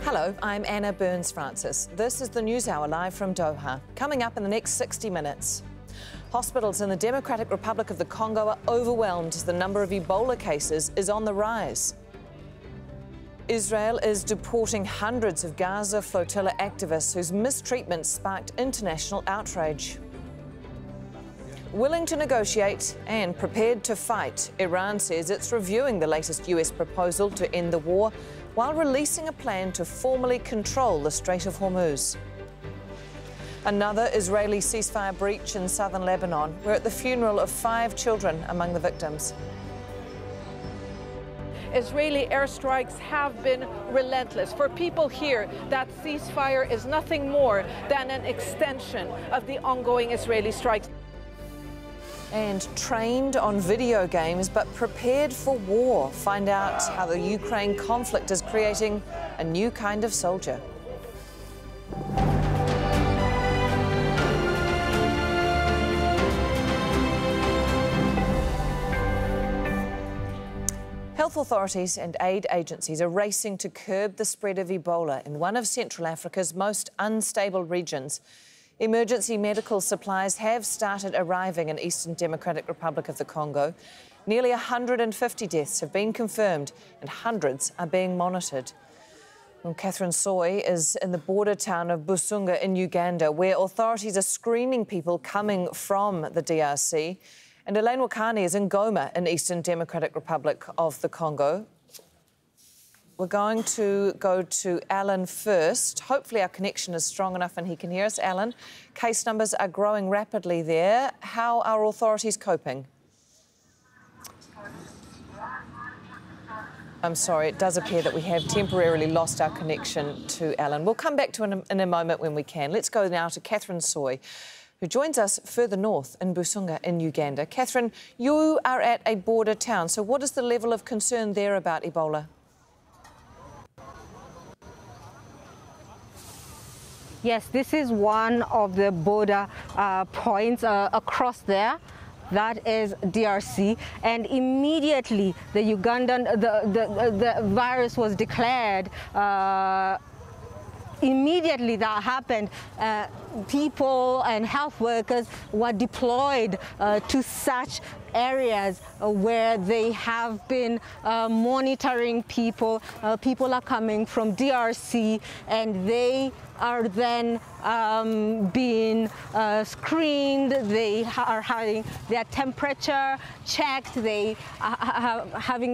Hello, I'm Anna Burns-Francis. This is the News Hour live from Doha. Coming up in the next 60 minutes. Hospitals in the Democratic Republic of the Congo are overwhelmed as the number of Ebola cases is on the rise. Israel is deporting hundreds of Gaza flotilla activists whose mistreatment sparked international outrage. Willing to negotiate and prepared to fight, Iran says it's reviewing the latest US proposal to end the war while releasing a plan to formally control the Strait of Hormuz. Another Israeli ceasefire breach in southern Lebanon. We're at the funeral of 5 children among the victims. Israeli airstrikes have been relentless. For people here, that ceasefire is nothing more than an extension of the ongoing Israeli strikes. And trained on video games but prepared for war. Find out how the Ukraine conflict is creating a new kind of soldier. Health authorities and aid agencies are racing to curb the spread of Ebola in one of Central Africa's most unstable regions. Emergency medical supplies have started arriving in Eastern Democratic Republic of the Congo. Nearly 150 deaths have been confirmed and hundreds are being monitored. Well, Catherine Soy is in the border town of Busunga in Uganda, where authorities are screening people coming from the DRC. And Elaine Wakani is in Goma in Eastern Democratic Republic of the Congo. We're going to go to Alan first. Hopefully our connection is strong enough and he can hear us. Alan, case numbers are growing rapidly there. How are authorities coping? I'm sorry, it does appear that we have temporarily lost our connection to Alan. We'll come back to him in a moment when we can. Let's go now to Catherine Soy, who joins us further north in Busunga in Uganda. Catherine, you are at a border town, so what is the level of concern there about Ebola? Yes, this is one of the border points across there. That is DRC, and immediately the the virus was declared. Immediately that happened, people and health workers were deployed to such areas where they have been monitoring people. People are coming from DRC and they are then being screened. They are having their temperature checked. They are having